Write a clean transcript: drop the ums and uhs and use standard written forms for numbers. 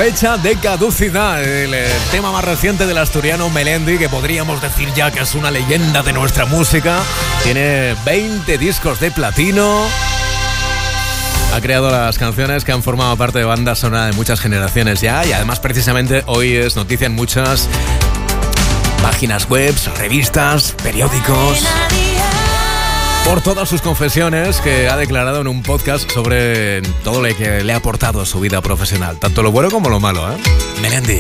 fecha de caducidad. El tema más reciente del asturiano Melendi, que podríamos decir ya que es una leyenda de nuestra música. Tiene 20 discos de platino. Ha creado las canciones que han formado parte de banda sonora de muchas generaciones ya. Y además precisamente hoy es noticia en muchas páginas web, revistas, periódicos, por todas sus confesiones que ha declarado en un podcast sobre todo lo que le ha aportado a su vida profesional, tanto lo bueno como lo malo, Melendi.